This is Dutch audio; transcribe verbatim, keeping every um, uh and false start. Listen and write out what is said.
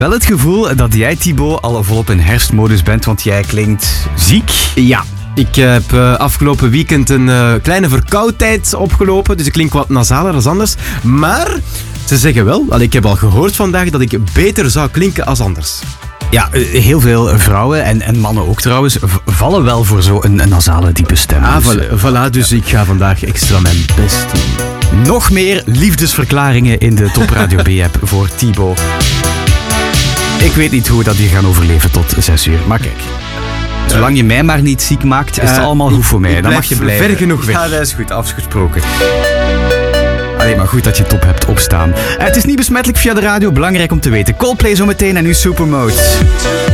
Wel het gevoel dat jij, Thibaut, al volop in herfstmodus bent, want jij klinkt ziek. Ja. Ik heb uh, afgelopen weekend een uh, kleine verkoudheid opgelopen, dus ik klink wat nasaler dan anders. Maar ze zeggen wel, al, ik heb al gehoord vandaag dat ik beter zou klinken als anders. Ja, heel veel vrouwen en, en mannen ook trouwens v- vallen wel voor zo'n een nasale diepe stem. Ah, dus, voilà, voilà, dus ja. Ik ga vandaag extra mijn best doen. Nog meer liefdesverklaringen in de Top Radio B-app voor Thibaut. Ik weet niet hoe we dat hier gaan overleven tot zes uur, maar kijk. Zolang je mij maar niet ziek maakt, is het uh, allemaal goed voor mij. Dan mag je blijven. Ver genoeg weg. Ja, dat is goed, afgesproken. Allee, maar goed dat je top hebt opstaan. Het is niet besmettelijk via de radio, belangrijk om te weten. Coldplay zometeen en nu Supermode.